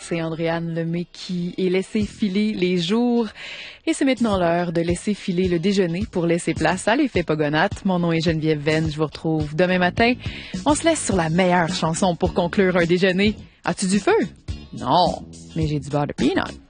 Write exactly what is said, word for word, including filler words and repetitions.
c'est Andréane Lemay qui est laissé filer les jours. Et c'est maintenant l'heure de laisser filer le déjeuner pour laisser place à l'effet Pogonates. Mon nom est Geneviève Venn, je vous retrouve demain matin. On se laisse sur la meilleure chanson pour conclure un déjeuner. As-tu du feu? Non, mais j'ai du beurre de peanut.